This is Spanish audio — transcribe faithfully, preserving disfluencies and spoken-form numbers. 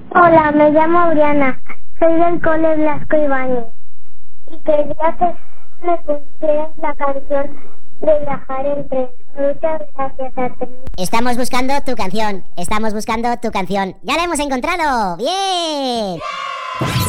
Hola, me llamo Auriana, soy del cole Blasco Ibáñez y quería que me pusieras la canción de Viajar en tren. Muchas gracias a ti. Estamos buscando tu canción, estamos buscando tu canción. ¡Ya la hemos encontrado! ¡Bien!